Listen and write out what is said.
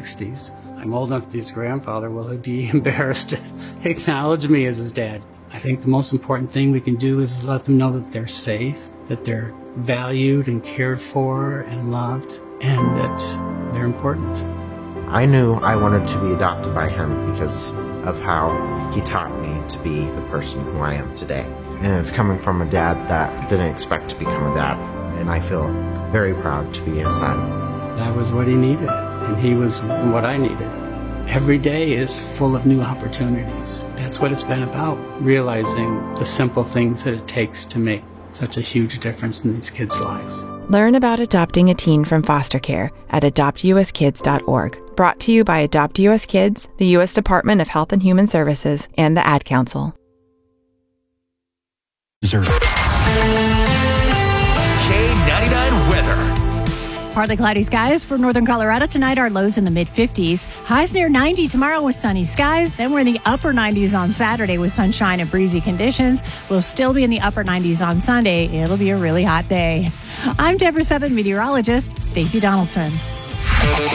60s. I'm old enough to be his grandfather. Will he be embarrassed to acknowledge me as his dad? I think the most important thing we can do is let them know that they're safe, that they're valued and cared for and loved, and that they're important. I knew I wanted to be adopted by him because of how he taught me to be the person who I am today. And it's coming from a dad that didn't expect to become a dad. And I feel very proud to be his son. That was what he needed, and he was what I needed. Every day is full of new opportunities. That's what it's been about, realizing the simple things that it takes to make such a huge difference in these kids' lives. Learn about adopting a teen from foster care at adoptuskids.org. Brought to you by Adopt US Kids, the U.S. Department of Health and Human Services, and the Ad Council. K99 weather. Partly cloudy skies for northern Colorado tonight. Our lows in the mid-50s. Highs near 90 tomorrow with sunny skies. Then we're in the upper 90s on Saturday with sunshine and breezy conditions. We'll still be in the upper 90s on Sunday. It'll be a really hot day. I'm Deborah 7 meteorologist Stacey Donaldson.